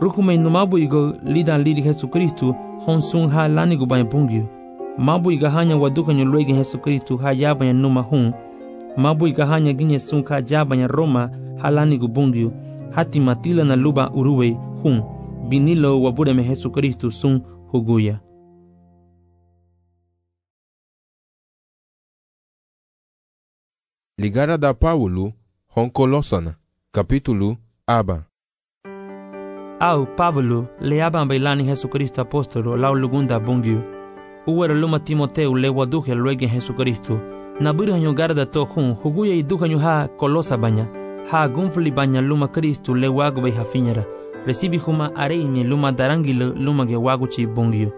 Rukumay no mabuigo lidan lidi Jesucristo hon sun ha lanigo bayan bungyo. Mabuiga hanya wadukanyo luegen Jesucristo ha yabayan numa hun. Mabuiga hanya ginye sun ka yabayan Roma ha lanigo bungyo. Hati matila na luba uruwe hun. Binilo wabureme Jesucristo sun huguya. Ligada da Paulo, hon Colossana, capítulo aba. Au Pablo le aban bailani Jesucristo apóstolo lau lugunda bungyo. Uwera luma Timoteo le waduhe luegen Jesucristo. Nabiru hanyo garda to hun huguya iduhanyo ha Colosa banya. Ha gunfli banya luma Cristo le wagu bay hafinyara. Recibi huma areñe luma darangile luma ge waguchi bungyo.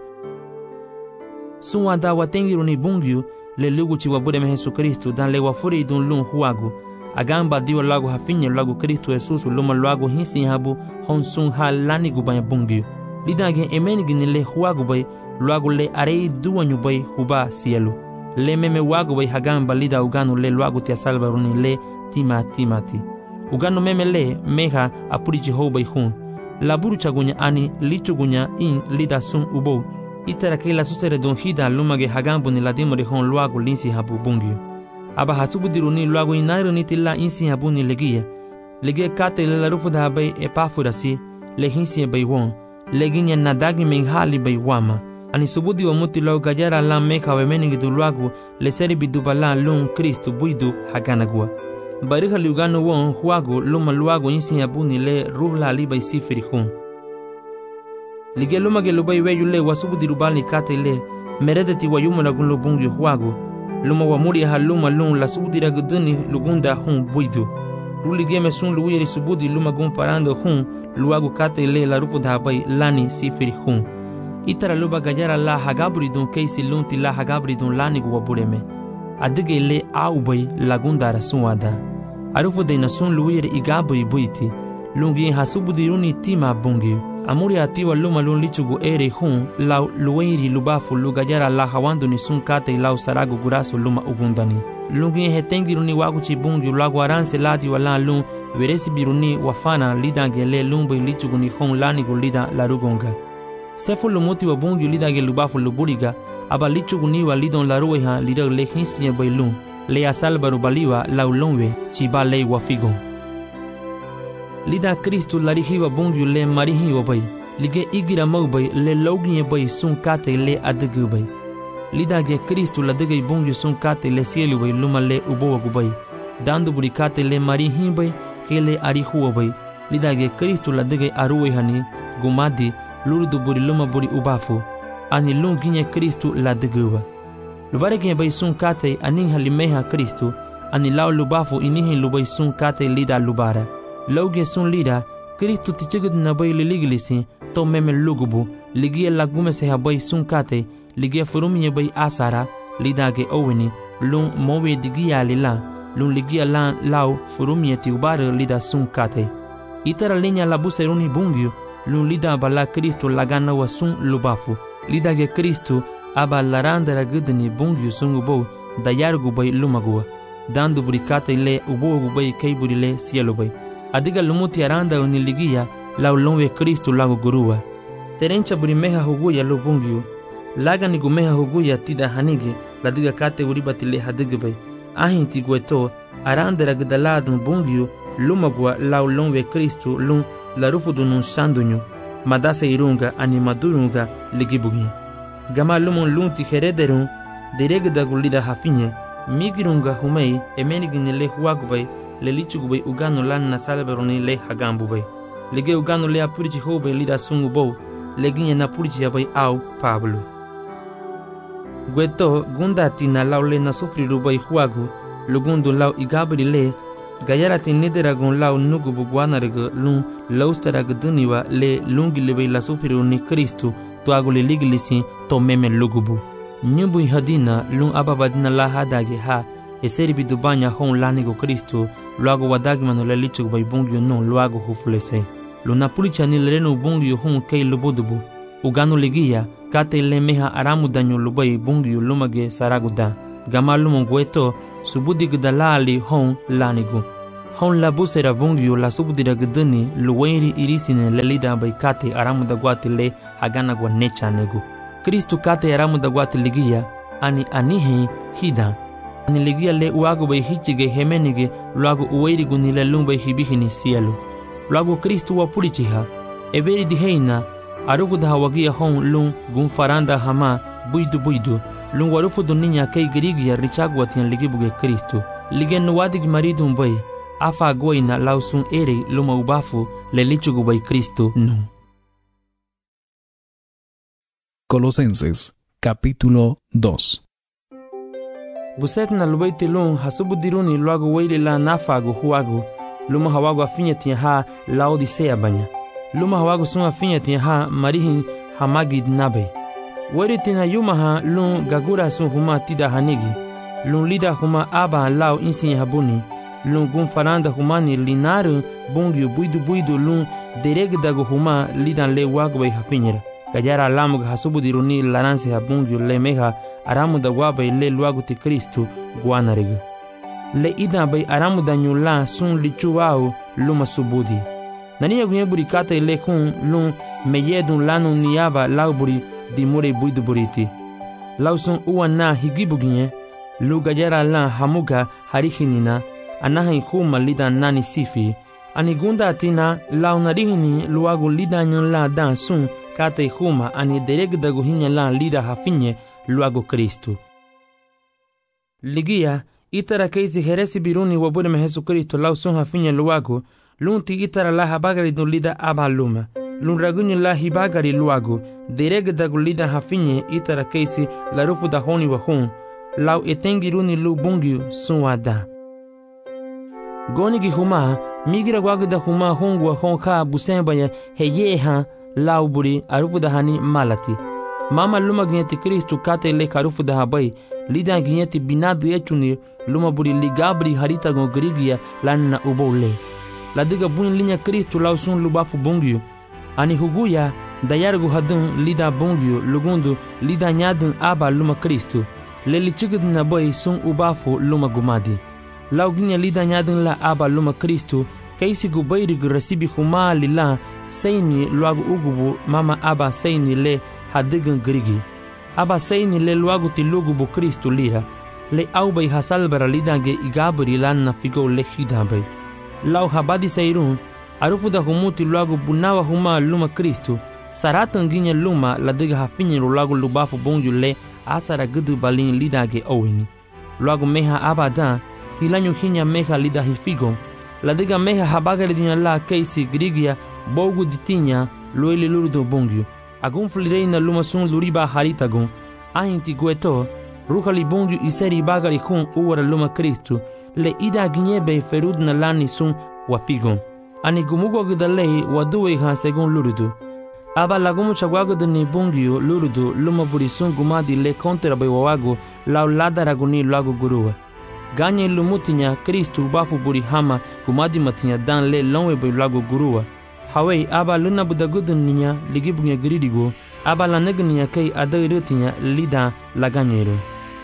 Sunwa da watengiru ni bungyo le luguchi wabudeme Jesucristo dan le wafuri dun lun huagu. Agamba diwa lagu hafinye lagu Kristo Jesus luma lagu hinsi habu hon sun ha lanigu banya bungyo. Lidange emenigi ni le huagu bay lagu le arei duwanyu bay huba cielo. Le meme wagu bay hagamba lida uganu le lagu tia salvaruni le timati. Uganu meme le meha apurichi ho bay hun. Laburu chagunya ani lichugunya in lida sun ubo. Itara ke la susere don hida lumage hagambu ni ladimo de hon lagu linsi habu bungyo. Aba hasubudiru ni luago inairu ni tila insi habu ni legia. Legia kate le la rufu da bay epafurasi, le hinsi bay won, leginya nadagi menghali bay wama. Ani subudi wa muti lau gajara la meka we meningi du luago, le seri bidubala lun Kristo buidu haganagua. Bariha liugano won huago luma luago insi habu ni le ruhla li bay sifiri hun. Legia luma ge lubay weyu le wasubudiru bali kate le, meredeti wa yumu lagun lubungi huago. Luma wa muri ha luma lun la subudira guduni lugunda hun buidu. Ruli geme sun luwiri subudi luma gun farando hun luagu kate le la rufu dhabai lani sifiri hun. Itara luba gajara la hagabri dun keisi lunti la hagabri dun lani guwa bureme. Adige le au bay lagundara sunwada. Arufu de na sun luwiri igabri buiti. Lungi ha subudiruni tima bungi. Amuri atiwa luma lun lichugu ere hun lau luweiri lubafu lugajara la hawandu ni sun kate lau saragu gurasu luma ugundani. Lungi hetengiruni waguchi bungi lagu aranse ladi wala lun veresi biruni wafana lidangele lumbu lichugu ni hun lanigu lida larugonga. Sefu lumuti wa bungi lidange lubafu luburiga aba lichugu ni wa lidon laruweha lidag le hinsiye bay lun le asalbaru baliwa lau lunwe chiba le wafigon. Lida Kristo larihiwa bungyu le marihiwa bay. Lige igira mau bay le loginye bay sun kate le adegu bay. Lida ge Kristo ladegay bungyu sun kate le sielu bay luma le ubowa gubay. Dandu buri kate le marihi bay ke le arihuwa bay. Lida ge Kristo ladegay aruwe hani gumadi lurdu buri luma buri ubafu. Ani lunginye Kristo ladeguwa. Lubarege bay sun kate aning halimeha Kristo. Ani lau lubafu inihin lubay sun kate lida lubara. Lauge sun lida, Kristo tichigid na bay liligilisi, to meme lugubu, ligia lagume se habay sun kate, ligia furumye bay asara, lidage oweni, lun mowe digia lila, lun ligia lan lau furumye ti ubare lida sun kate. Itara linya labuseruni bungyu, lun lida bala Kristo lagana wa sun lubafu, lidage Kristo aba larandara gudni bungyu sun ubo, dayargu bay lumagua, dandu burikate le ubo bay kaiburi le sielo bay. Adiga lumuti aranda uniligia lau lonwe Kristo lagu gurua. Terencha burimeha huguya lo bungyu. Laga ni gumeha huguya tida hanige ladiga kate uribati le hadigbe. Ahin ti gweto aranda ragdaladun bungyu lumagwa lau lonwe Kristo lun la rufudu nun sandunyu. Madasa irunga animadurunga ligibugi. Gama lumun lunti herederun diregda gulida hafinye. Migirunga humei emenigine le huagubay le lichugu bay ugano lan na salberoni le hagambu bay. Lege ugano le apurichi ho bay lida sungu bow, leginye na purichi ya bay au Pablo. Gweto gundati na lau le na sufriru bay huagu, lugundu lau igabri le, gayarati nideragun lau nugubu guanarega lun laustarag duniwa le lungi le bay la sufriru ni Kristu tuagu le ligilisi to meme lugubu. Nyumbu hadina lun ababadina la hadage ha, eseri bidubanya hon lanigo Kristo, luago wadagmano le lichug bay bungyo non luago hufulese. Luna pulicha ni lereno bungyo hon kei lubudubu. Ugano legia, kate le meha aramu danyo lubay bungyo lumage saraguda. Gama lumon gueto, subudi gudalali hon lanigo. hon la busera bungio la subdira gdani luwairi irisine lelida bay kate aramu da gwati le hagana gwa necha nego. Kristu kate aramu da gwati ligia ani anihe hida. Ani ligia le uago bay hichige hemenige luago uwairi gunile lumbay hibihini sielu. Luago Kristu wa purichiha. Eberi diheina arufu da hawagia hon lung gun faranda hama buidu. Lung warufu duninya kay girigia richagwa tian ligibuge Kristu. Ligen wadig maridu mbay. Afa goina lausun ere luma ubafu le lichugu bay Kristu nu. Colosenses, capítulo 2. Buset na lubaiti lung hasubu diruni luago weili la nafagu huagu. Luma hawagu afinya tiya ha Laodicea banya. Luma hawagu sun afinya tiya ha marihin hamagid nabe. Weri tina yuma ha lung gagura sun huma tida hanigi. Lung lida huma aba lao insinya habuni. Lung gun faranda humani linaru bungyu buidu lung deregdagu huma lidan le wagu bay hafinyera. Gajara lamug hasubu diruni laransi habungyu le meha aramu da wabay le luagu ti Kristu guanarigu. Le idan bay aramu da nyula sun lichuwau luma subudi. Naniya gunye buri kata ile kun lung meyedun lanu niyaba lau buri dimure buidu buriti. Lau sun uwa na higibu gunye lu gajara lan hamuga harihinina anahan huma lidan nani sifi. Ani gunda atina lau narihini luagu lidan nyon la dan sun kata huma ani deregdagu hinya lan lida hafinye luagu Kristu. Ligia itara keisi heresi biruni wabure me Jesu Kristo lau sun hafinye luagu lunti itara la habagari dun lida aba luma. Lun ragunyo la hibagari luagu deregdagu lida hafinye itara keisi la rufu da honi wa hun lau etengiruni lu bungyu sun wada. Gonigi huma migira wagu da huma hungu wa honka busembaya heyeha lau buri arufu da hani malati. Mama luma ginyeti Kristu kate le karufu da habai lida ginyeti binadu echuni luma buri ligabri harita gon grigia lanna ubole. Ladiga buin linya Kristu lau sun lubafu bungyu. Ani huguya dayargu hadun lida bungyu lugundu lida nyadun aba luma Kristu. Leli chigid na boy sun ubafu luma gumadi. Lau ginya lida nyadun la aba luma Kristu kaisi gubayri rasibi huma lila seini luagu ugubu mama aba seini le hadigan grigi. Aba seini le luagu ti lugubu Kristu lira. Le aubay hasalbara lidange igabri lanna figo le hidabay. Lau habadi seirun arufu da humuti luagu bunawa huma luma Kristu saratan ginya luma ladiga hafinyi luagu lubafu bungyu le asara gudu balin lidage owini. Luagu meha abadan hilanyu hinya meha lida hifigon ladiga meha habagari dunya la keisi grigia bogu ditinya lueli lurdo bungyu. Agun flireina luma sun luriba haritagun ahinti gueto ruhali bungyu iseri bagari kun uwara luma Kristu le ida ginyebe ferud na lani sun wafigon. Ani gumugo gidalei waduwe ha segun lurudu. Aba lagumu chagwago ni bungyu lurudu luma buri sun gumadi le kontera bay wawago lau lada raguni lagu guruwa. Ganye lumutinya Kristu bafu buri hama gumadi matinya dan le lonwe bay lagu guruwa. Hawei aba luna budagudun ninya ligibunya giridigo aba la negniya kay adairutinya lida laganyero.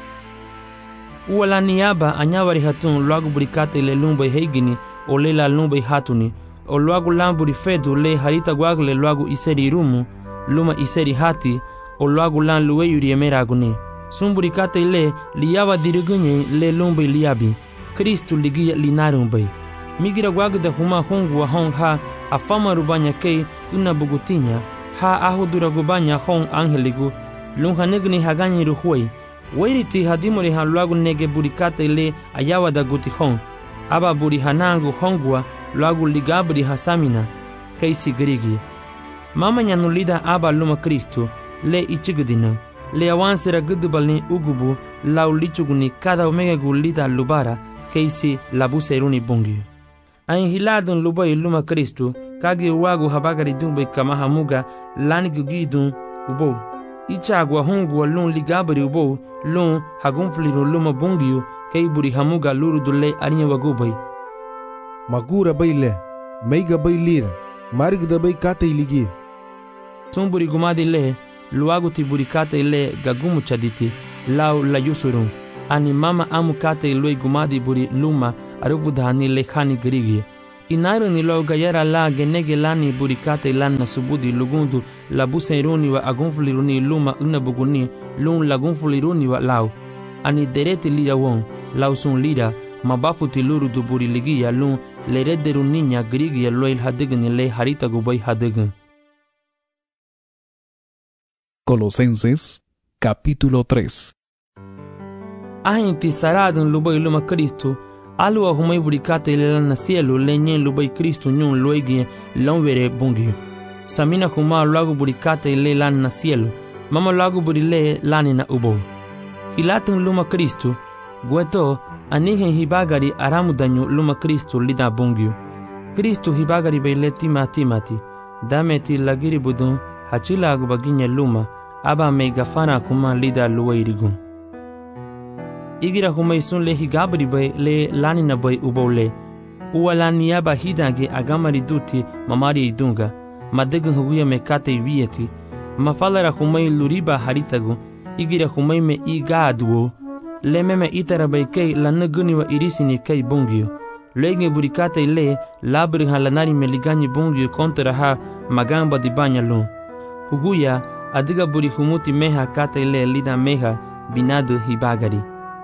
Uwala niyaba anyawari hatun lagu buri kate le lumbay heigini o le la lumbay hatuni. O luagu lamburi fedu le harita guagle luagu iseri rumu luma iseri hati o luagu lan luweyuri emera agune. Sumburi kate le liyawa dirigunye le lumbai liyabi. Kristu ligia linarumbai. Migira guagu da huma hungu wa hong ha afama rubanya kei una bugutinya ha ahudura gubanya hong angeligu lunha negni haganyi ruhuai. Wairiti hadimori ha luagu nege burikate le ayawa da guti hong. Aba buri hanangu hongwa luagu ligabri hasamina kaisi grigi. Mama nyanulida aba luma Kristu le ichigdina le awansera gudubalni ugubu lau lichuguni kada omega gulita lubara kaisi labuseruni bungi. Ain hiladun lubai luma Kristu kagi wagu habagari dumbe kama hamuga lani gugidun ubo. Ichagwa hungwa lun ligabri ubo lun hagunfliru luma bungiu kay buri hamuga lurudule arinya wagubai. Magura baile, meiga bailira, marigda bai kata iligi. Tumburi gumadi le, luagu ti buri kata ile gagumu chaditi, lau la yusurun. Ani mama amu kata ilui gumadi buri luma, aruvudhani lekhani girigia. Inairo ni lo gayara la genege lani burikate lan na subudi lugundu la busairuni wa agunfuliruni luma unabuguni lun lagunfuliruni wa lau. Ani dereti lira won, lau sun lira, mabafuti luru duburi ligia lun lerederu niña girigia loil hadigani le harita gubay hadigan. Colosenses, capítulo 3. Ahinti saradun lubay luma Cristo, alu ahumay burikate ilan na cielo lenyen lubay Cristo nyun loigien lonvere bungio. Samina kuma lagu burikate ilan na cielo, mama lagu burile lani na ubo. Hilatun luma Cristo, gueto anihen hibagari aramudanyo luma Cristo lida bungio. Cristo hibagari baile timati, dameti lagiri budun hachila agubaginya luma, aba me gafana kuma lida luwairigun. Igira humaisun le higabri bay le lanina bay ubole. Uwalani aba hidange agamari duti mamari idunga. Madegun huguya me kate vieti. Mafalara humai luriba haritagu. Igira humai me igaduo. Le meme itara bay kei lanaguni wa irisini kei bungio. Lege burikate le labri halanari me ligani bungio kontra ha magamba di banya lun. Huguya adiga buri humuti meha kate le lida meha binadu hibagari.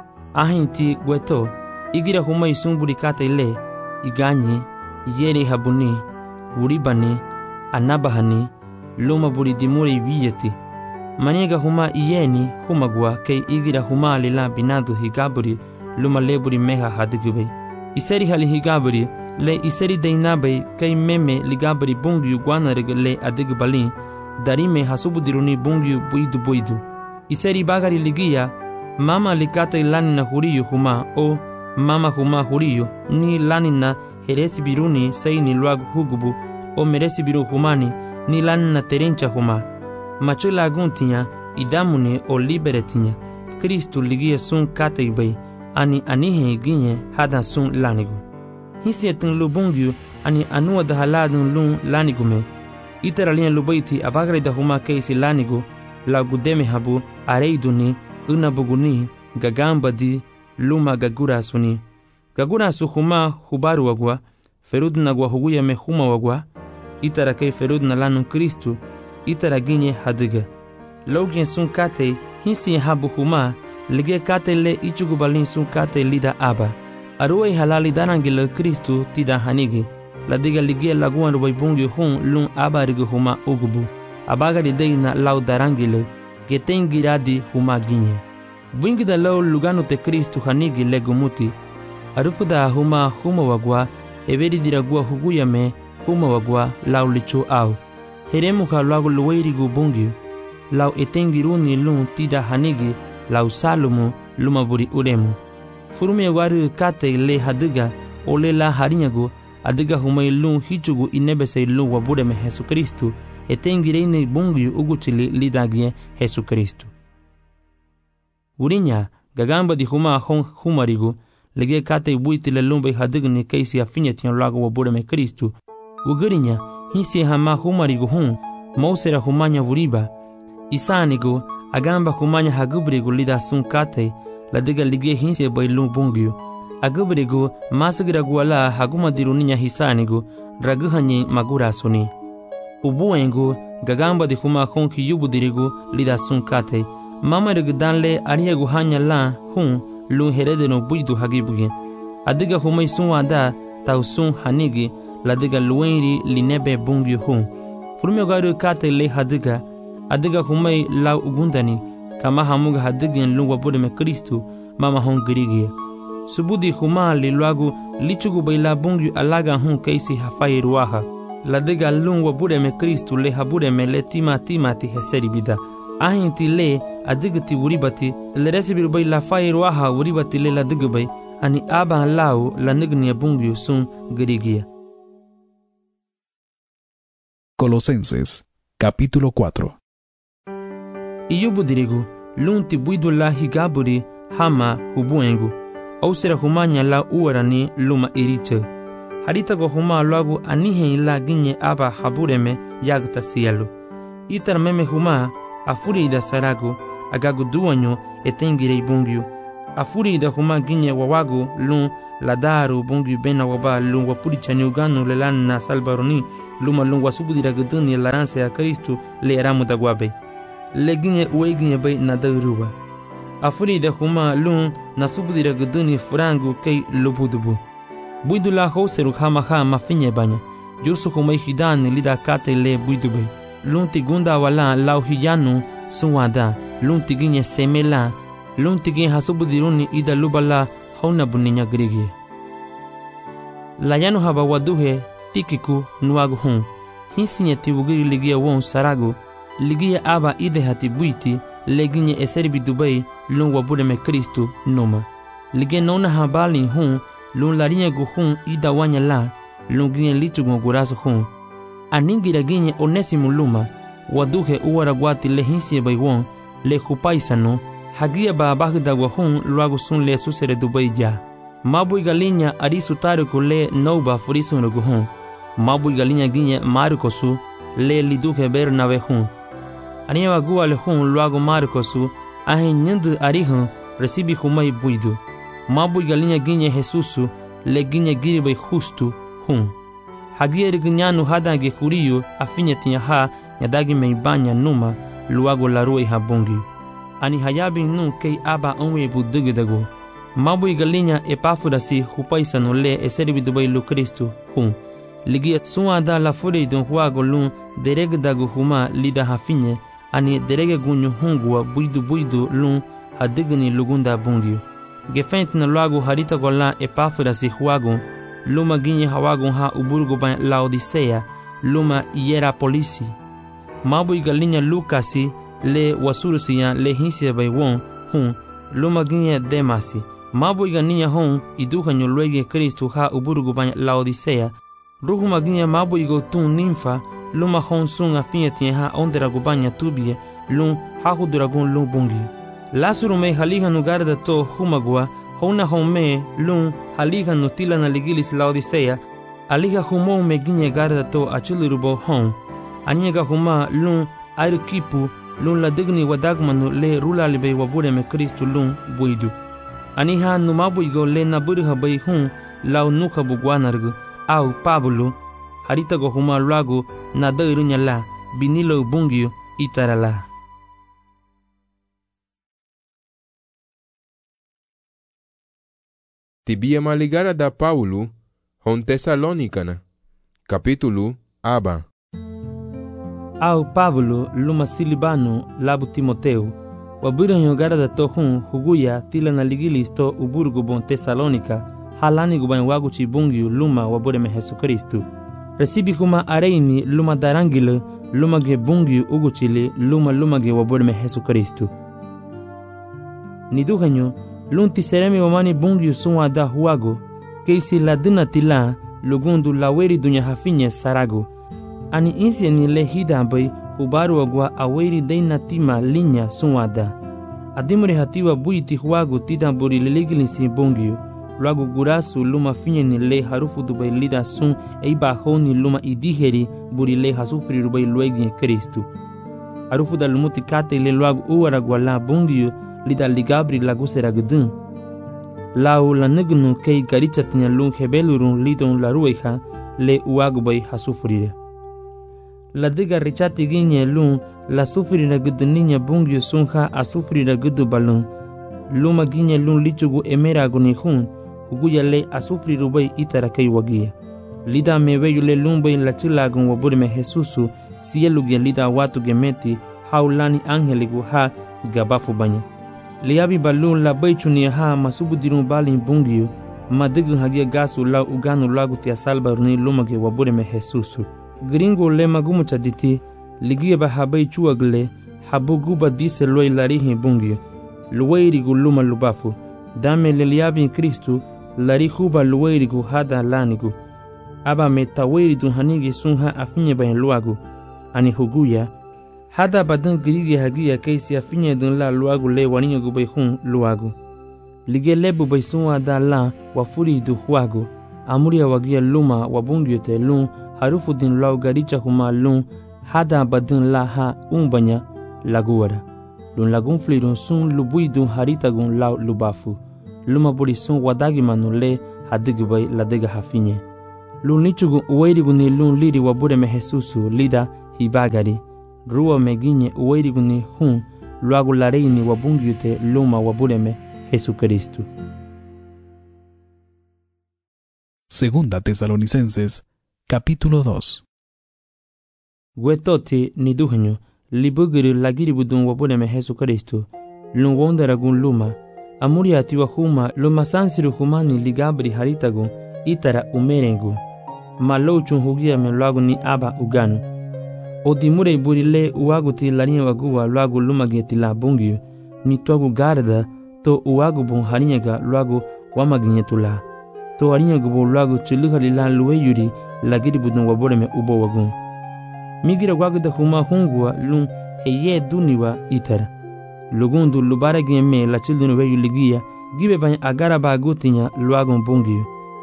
Ahinti gueto, igira humay sumburikate ile, iganye, yere habuni, uribani, anabahani, luma buridimure viyeti. Maniega huma iyeni humagwa kei igira huma lila binadu higaburi, luma leburi meha hadigube. Iseri hali higaburi, le iseri deinabe kei meme ligaburi bungiu guanareg le adigbalin, darime hasubudiruni bungiu buidu. Iseri bagari ligia, mama likate lanina huriyo huma o mama huma huriyo ni lanina heresi biruni sei ni luagu hugubu o meresi biru humani ni lanina terencha huma machula aguntinya idamune o liberetinya Kristu ligia sun kate ibay ani anihe ginye hadan sun lanigu hisi etun lubungyu ani anua dahaladun lun lanigume iteralien lubaiti abagre da huma keisi lanigu lagudeme habu areiduni unabuguni gagamba di luma gagurasuni. Gagurasu huma hubaru wagwa, ferudna gwa huguya me huma wagwa, itara kei ferudna lanun Kristu, itara ginye hadiga. Logien sun kate, hinsi habu huma, lige kate le ichugubalin sun kate lida aba. Aruwe halali darangile Kristu tida hanigi, ladiga lige laguan rubay bungi hun lun aba rigu huma ugubu. Abagari deina lau darangile, getengiradi huma ginye. Bwingida lau lugano te Kristu hanigi legumuti. Arufuda huma wagwa, everi diragua huguyame huma wagwa lau licho au. Heremu ka lagu luweirigu bungi, lau etengiruni lun tida hanigi, lau salumu lumaburi uremu. Furume waru kate le hadiga, ole la harinyagu, adiga humai lun hichugu inebese lun wabureme Jesu Kristu, etengireine bungi uguchili lidagye Jesu Kristu. Urinya, gagamba di huma hon humarigu, lege kate buiti le lumbe hadigni keisi afinyetian lago wabureme Kristu. Ugurinya, hinsi hama humarigu hun, mausera humanya vuriba. Isanigu, agamba humanya hagubrigu lida sun kate, ladiga lige hinsi bay lum bungiu. Agubrigu, masagira guala haguma diruninya hisanigu, raguhanyi magurasuni. Ubuengu, gagamba di huma hon ki yubudirigu lida sun kate. Mama danle ariegu hanya la hun lun heredeno buidu hagibuge. Adiga humay sun wada tau sun hanigi ladiga luenri linebe bungi hun. Furume garu kate le hadiga. Adiga humay lau ugundani kama hamuga hadigien lun wabudeme Kristu mama hun girigia. Subudi huma li luagu lichugu baila bungi alaga hun keisi hafai ruaha. Ladiga lun wabudeme Kristu le habudeme le timati heseri bida. Ahinti le adigati wuribati le resibiru bay la fairuaha wuribati le la digubay ani aba lau la nignia bungiu sun girigia. Colosenses, capítulo 4. Iyubudirigu lunti buidu la higaburi hama hubuengu ausera humanya la uarani luma iriche. Haritago huma lagu anihe la ginye aba habureme yagta cielo. Itar meme huma afuri da sarago agagu duanyo etengirei bungiu Afuri da huma ginye wawago lun ladaru bungi bena waba lun wapuri chanyuganu lelan na salbaroni luma lun wasubudira guduni laranse a Kristu le eramu da guabe. Le ginye uwe ginye bay na dauruwa. Afuri da huma lun na subudira guduni furangu kei lubudubu. Buidu la houseru hama mafinye banya. Jusu humay hidani lida kate le buidubay. Lun tigunda wala lau hiyanu suwada. Lun tiginye semela. Lun tigin hasubudiruni ida lubala hauna buninya grigi. Layanu haba waduhe tikiku nuagu hun. Hinsinye tibugiri ligia won saragu. Ligia aba ide hati buiti. Leginye eserbi Dubai lun wabudeme Kristu numa. Ligia nona habali hun. Lun larinye gu hun ida wanya la. Lun ginye litugun gurasu hun. Aningira ginye onesimu luma. Waduhe uwara guati le hinsiye bay won. Le hupaisano. Hagia ba bagda wahun luagu sun le susere Dubai ja. Mabui galinya arisu tariku le nouba furisu nuguhun. Mabui galinya ginye marikosu le liduke bernawe hun. Ania wagua le hun luagu marikosu ahen nyendu arihun recibi humai buidu. Mabui galinya ginye Jesusu le ginye giribay justu hun. Hagia riginyanu hadange kuriyu afinye tinyaha nyadagi meibanya numa luagu larui habungi. Ani hayabin nu kei aba onwe budugidago. Mabui galinya Epafurasi hupaisano le eserbi Dubai lu Kristu hun. Ligia suada la furi dun huago lun deregdago huma lida hafinye. Ani derege gunyu hungua buidu lun hadigni lugunda bungiu. Gefent na luago harita gola Epafurasi huago. Luma ginye hawago ha uburgo ban Laodicea. Luma Hierapolisi. Mabui galinya Lukasi le wasurusiya le hinsia bay won hun luma ginye Demasi. Mabui ganinya hon iduhanyo luege Kristu ha uburugu ban Laodicea. Ruhuma ginye mabui go tun ninfa luma hon sun afinye ha ondera gubanya tubie lun hahuduragun lun bungi. Lasuru me halihanu garda to humagua hona home lun halihanu tila na ligilis Laodicea. Aliha humo me ginye garda to achulurubo hon. Anyega huma lun airukipu lun la digni wadagmanu le rula libe wabure me Kristu lun buidu. Aniha numabuigo le naburiha bay hun lau nuka bugwanargu au Pavulu harita go huma luagu na dairunya la binilo bungiu itarala. Tibia maligara da Paulo hon Tesalonicana capítulo aba. Au Pavulu luma silibanu labu Timoteu. Wabura nyogara da tohun huguya tila na ligilis to uburgu bon Tesalonika. Halani guban wagu chibungiu luma wabure me Jesu Kristu. Recibi huma areini luma darangile luma ge bungiu uguchile luma ge wabure me Jesu Kristu. Niduhanyo lunti seremi wamani bungiu sunwa da huago. Keisi laduna tila lugundu laweri dunya hafinye sarago. Ani insi ni le hida bay ubaru agwa aweri deina tima linya sunwada. Adimure hatiwa buiti huago tida buri leligilisi bungiu. Luago gurasu luma finye ni le harufu dubai lida sun eiba honi luma idiheri buri le hasufri rubai luegi Kristu. Harufu da lumuti kate le luago uwaragwa la bungiu lida ligabri lagusera gudun. Lau la negnu kei garichatinya lung hebelurun lidon la rueha le uago bay hasufrire. La diga richati ginye lun la sufrira guduninya bungiu sunha asufrira gudu balun. Luma ginye lun lichugu emera aguni hun huguya le asufri rubai itara kei wagia. Lida meweyu le lumbay la chilagun waburi me Jesusu siyelu gia lida watu gemeti haulani angeligu ha gabafu banya. Liabi balun la baychuni ha masubudirun balin bungiu madigu hagia gasu la uganu lagu tia salbaruni lumage waburi me Jesusu. Gringo le magumu chaditi ligia ba habai chuagle habuguba dise loi larihi bungiu. Luwairigu luma lubafu. Dame le liabi Kristu lari huba luwairigu hada lanigu. Aba metawiridu hanigi sunha afinye bayan luagu. Ani huguya. Hada badan girigi hagia keisi afinye dun la luagu le waninyo gubay hun luagu. Lige lebu bay sunwa da la wafuri du huagu. Amuria wagia luma wabungyo te lun harufu din lau garicha huma lun hada badan la ha umbanya laguara. Lun lagun flirun sun lubuidun haritagun lau lubafu. luma buri sun wadagi manu le hadigi bai ladega hafinye. Lun lichugu uwairigu ni lun liri wabure me Jesusu lida hibagari. Ruwa meginye uwairigu ni hun luagu lareini wabungyute luma wabure me Jesucristo. Segunda Tesalonicenses, capítulo 2. Gwetoti ni duhenyo libugiri lagiri budun wabure me Jesucristo. Lun wondaragun luma. Amuri atiwa huma luma sansiru humani ligabri haritagun itara umerengu. Malouchun hugia me luagu ni aba uganu. Odimure burile uaguti larinha wagua luagu luma geti la bungyu. Ni tuagu garda to uagu bun harinyaga luagu wamaginyetula. To harinyagu bu luagu chuluhali la luweyuri lagiri budun wabure me ubo wagun. Migira waguda huma hungua lun heye duniwa itara. Lugundu lubara gemme la childunu weyu ligia gibe bany agara bagutinya luagun bungyu.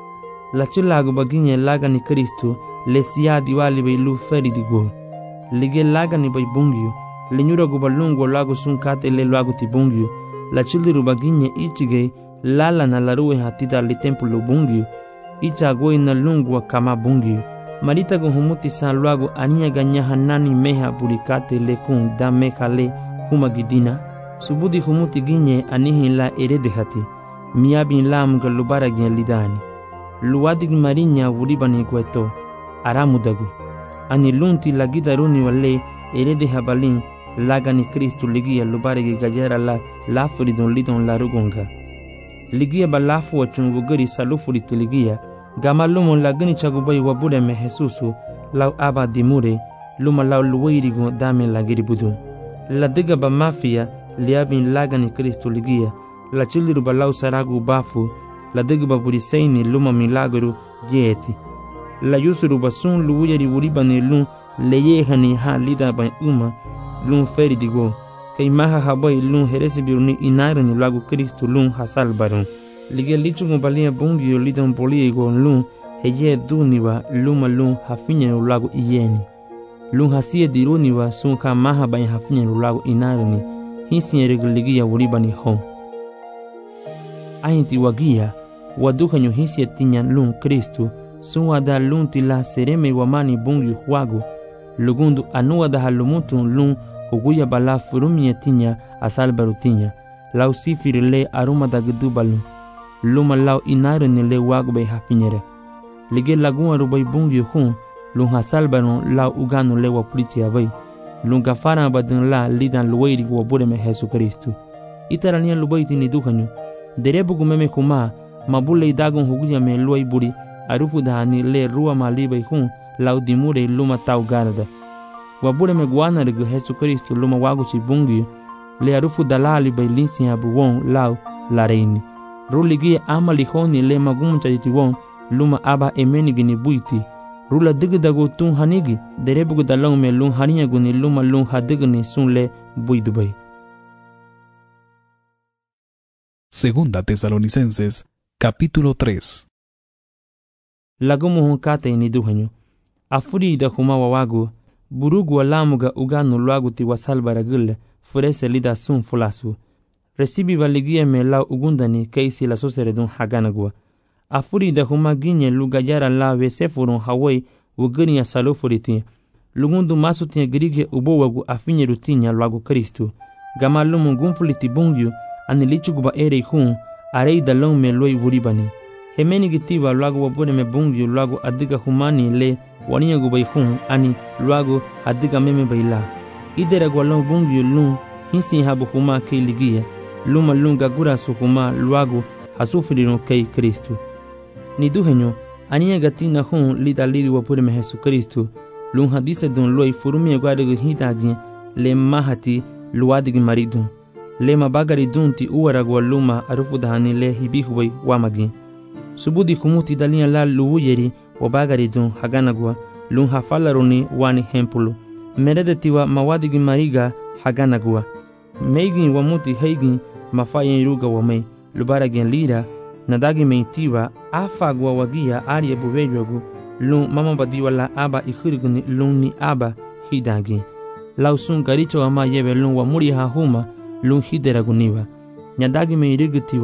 La chilagu baginye laga ni Kristo le siya diwali bay lu feri digo. Lige laga ni bay bungyu. Linyura gubalungo lagu sunkate le luagu ti bungyu. La childiru baginye ichige lala na laruwe hatida li templu bungyu. Icha goi na lungwa kama bungyu. Marita gu humuti san luagu ania ganyaha nani meha burikate le kun da meka le humagidina. Subudi humuti ginye anihi la erede hati. Miabin lam galubara gien lidani. Luwadig marinya wuribani gweto. Aramudagu. Ani lunti lagida runi wale erede habalin lagani Kristu ligia lubaregi gajera la lafuridon lidon larugonga. Ligia ba lafu wachungugari salufuriti ligia. Gamalumo lagani chagubai wabure me Jesusu lau aba dimure luma lau luwairigo dame lagiri budu. La diga ba mafia liabin lagani Kristu ligia. La chiliru ba lau saragu bafu la diga ba buriseini luma milagru jeti. La yusuru ba sun luwiri wuribani lun leyehani ha lida ba lun feri digo. Kay maha habai lun heresi biruni inarani lagu Kristu lun hasal barun. Ligia lichungo balia bungio lidon poliego lun heye duniwa luma lun hafinya lagu iyeni. Lun hasie diruniwa sun ka maha bain hafinya lagu inarani. Hinsi ligia wuribani hon. Ainti wagia wadukanyo hinsi tinya lun Kristu sun wada lun tila sereme wamani bungio huagu. Lugundu anua da halumutun lun huguya bala furumia tinya asal barutinya. Lau sifiri le aruma da gudubalu. Luma lau inaru ni le wagu bay hafinyere. Lige lagun arubay bungi hun lun hasal baron lau uganu le wapuliti abay. Lun gafara badun la lidan luwairi wabure me Jesucristo. Itaranian lubaiti ni dukanyo. Derebu gumeme kuma mabule idagun huguya me luay buri arufu dahani le rua malibay hun lau dimure luma tau garda. Wabure me guana regu Jesucristo luma wagu chi bungi le arufu dalali bay linsi abuwon lau lareini. Ruligi ama lihoni le magumuncha yitiwon luma aba emenigi ni buiti. Rula digidago tun hanigi derebugu dalong me lun harinyagu ni luma lun hadigi ni sun le buidubay. Segunda Tesalonicenses, capítulo 3. Lagumu hunkate ni duhanyo. Afuri da huma wawagu burugu alamuga uganu luagu ti wasalbaragule furese lida sun fulasu. Recibi valigia me lau ugundani keisi la soseredun haganagua. Afuri da huma ginye lugayara la vesefurun hawai ugani ya salufuriti. Lugundu masutia girige ubowagu afinye rutinya luagu Kristu. Gamalumu gunfuliti bungyu anilichuguba ere hun arei dalong me loi wuribani. Hemeni gitiba luagu wabune me bungyu luagu adiga humani le waniya gubai hun ani luagu adiga meme baila. Idera gwalong bungyu lun hinsi habu huma kei ligia. Luma lunga gura suhuma luagu hasufirino kei Kristu. Ni duhenyo aniya gatina hun lida liri wapure me Jesucristo. Lun hadise dun loi furumia guadegu hitagin le mahati luadigi maridun. Le mabagari dun ti uwaragwa luma arufu dahani le hibihuwai wamagin. Subudi kumuti dalia la luuyeri wabagari dun haganagwa lun hafalaruni wani hempulu. Merede tiwa mawadigi mariga haganagwa. Meigin wamuti heigin mafayen ruga wame lubaragin lira nadagi meitiwa afagwa wagia aria buwejogu lun mama badiwa la aba ikhirguni lun ni aba hidagi. Lausun garicho ama yebe lun wamuri hahuma lun hideraguniwa. Nyadagi meirigitiwa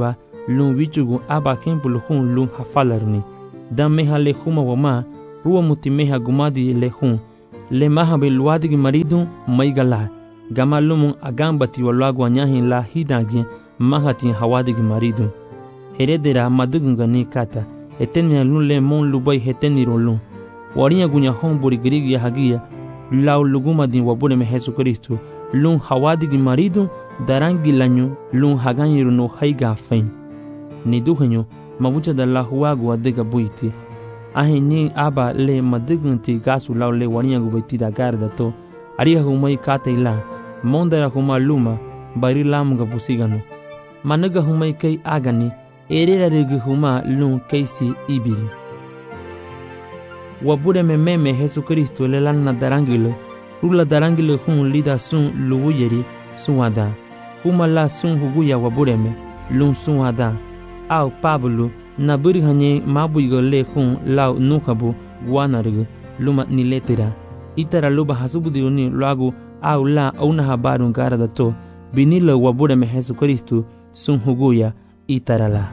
lun wichugu aba kempul hun lun hafalarni dam meha le huma wama ruwa mutimeha gumadi le hun le maha be luadigi maridu maigala gama lumun agambati walwagu anyahin la hidagi mahati hawadigi maridu heredera madugunga ni kata etenia lun le mon lubai heteniro lun wariya gunya hon buri grigi hagia lau luguma din wabure me Jesu Kristo lun hawadigi maridu darangi lanyu lun haganyiru no haiga fain ni duhenyo mabucha da la huagu adega buiti ahin aba le madugunti gasu lau le wariya gubaiti da garda to ariya humai kata ila mondara huma luma bari lamuga busigano managa humai kai agani erera regu huma lun kaisi ibiri wabure me meme Jesu Kristo le lanna darangilo rula darangilo hun lida sun luwuyeri suwada huma la sun huguya wabure me lun suwada au Pablo na buri hanye mabuigo le hun lau nukabu guanargu luma niletira itara luba hasubudiuni luagu au la una habaru garada to binila wabure me Jesu Kristo sun huguya itara la.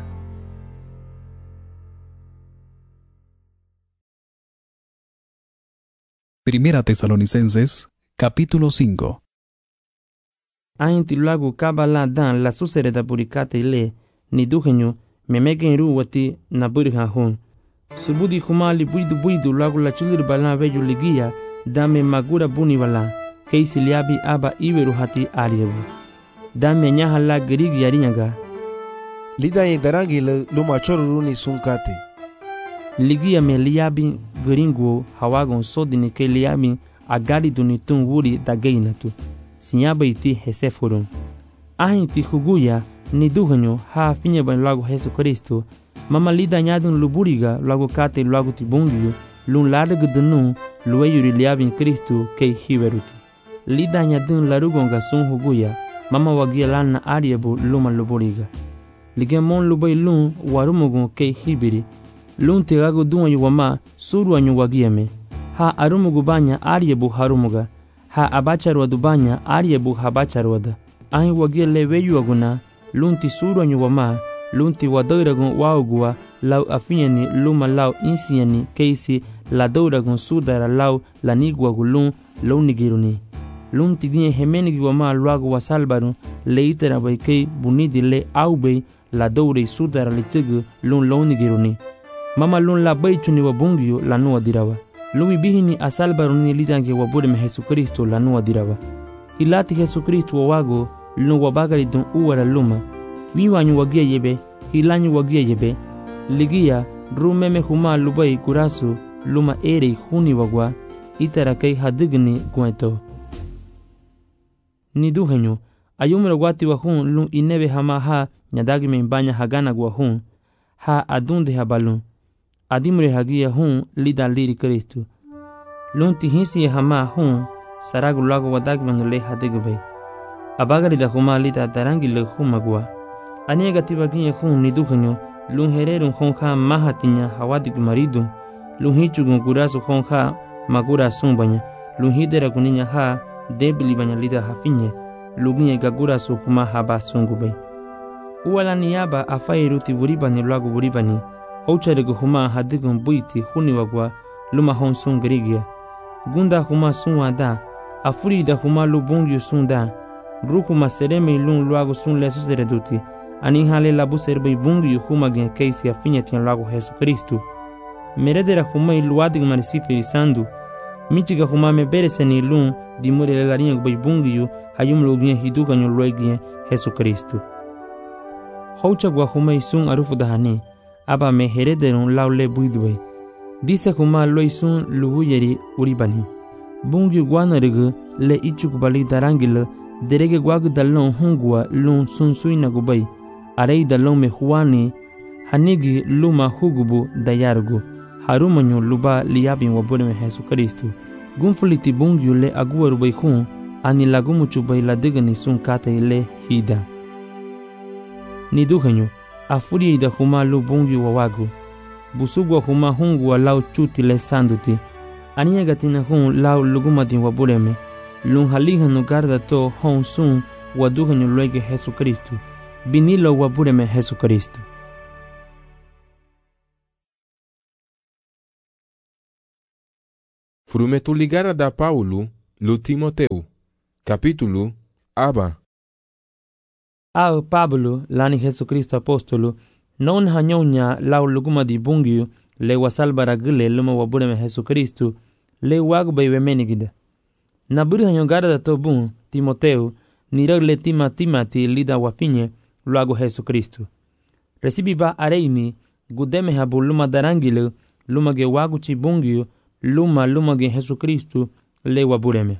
Primera Tesalonicenses, capítulo 5. Ainti luagu kabala dan la susereda burikate ile ni duhenyo memegen ruwati na burha hun subudi humali buidu luagu la chulir bala veju ligia dame magura buni bala keisi liabi aba iweru hati ariebu dame nyaha la gerigi yarinyaga lida ye darangi luma choruruni sunkate ligia me liabi geringo hawagon sodini ke liabi agari dunitun wuri dageinatu sinyaba iti hesefurun ahinti huguya ni duhanyo ha finye ban lago Jesu Kristo mama lida nyadun luburiga lago kate lago tibungiyo lun largu dunu luweyuri liabin Kristo ke hiweruti lida nyadun larugonga sun huguya mama wagia lana ariebu luma luburiga ligemon lubay lun warumugun ke hibiri lun tegago duanyo wama suru anyo wagiame ha arumugu banya ariebu harumuga ha abacharwadu banya ariebu habacharwada ahi wagia leweyu aguna lunti suru anyo wama lunti wadairagun waugua lau afinyani luma lau insiani keisi la dauragun sudara lau laniguagu lun launigiruni lunti ginye hemenigi wama luagu wasalbaru leitera baikei bunidi le aubei la daurei sudara litigu lun launigiruni mama lun la baichuni wabungio la nuwa dirawa lui bihini asalbaruni lidange wabure me Jesu Kristo la nuwa dirawa ilati Jesu Kristo wawago lun wabagari dun uwara luma wiwanyu wagia yebe hilanyu wagia yebe ligia rumeme huma lubai gurasu luma erei huni wagwa itara kai hadigni gueto ni duhenyo ayumra wati wahun lun inebe hama ha nyadagi me banya hagana guahun ha adunde habalun adimre hagia hun lida liri Kristo lun tihisi hama hun saragu lago wadagman le hadigbe abagari da huma lida darangi le humagwa aniega tibaginya hun ni duhenyo lun hererun hun ha mahatinya hawadig maridu lun hichugun gurasu hun ha magura sumbanya lun hidera kuninya ha debili banya lida hafinye luginye gagurasu huma haba sungube uwala niyaba afairuti buribani lago buribani oucharegu huma hadigun buiti huni wagwa luma hon sungerigia gunda huma sunwada afurida huma lubungyu sunda rukuma sereme lun lago sun lesu sereduti ani hale labu serbe bungyu huma gen keisi afinya tian lago Jesu Kristo meredera huma iluadig marisiferi sandu michiga huma mebereseni lun dimure lelarinha gbai bungyu hayum loginye hiduganyo loeginye Jesu Kristo houchagwa huma isun arufu dahani aba me herederun laule buidwe dise huma loisun luwuyeri uribani bungyu guanarigu le ichukubali darangil derege guagu dalon hungua lun sunsuina gubai arei dalon me huani hanigi luma hugubu dayargu harumanyu luba liabin wabure me Jesu Kristo gunfuliti bungyu le aguaru bai hun ani lagumuchu bai ladigani sun kata ile hida ni duhanyu afuri da huma lu bungyu wawagu busugwa huma hungua lau chuti le sanduti aniya gatina hun lau lugumadin wabureme lun halihanu garda to hon sun waduhanyu luege Jesu Kristo binilo wabureme Jesucristo. Frumetu ligara da Paulo lu Timoteu. Capítulo aba. Ao Pablo lani Jesucristo apostolo non hanyonya lau luguma di bungiu le wasalbara gile luma wabureme Jesucristo le wagu baiwe menigida. Naburi hanyogara da tobun Timoteu nirag le timati lida wafinye luagu Jesucristo. Recibi ba areimi gudeme habu luma darangile luma ge wagu chi bungiu luma ge Jesucristo le wabureme.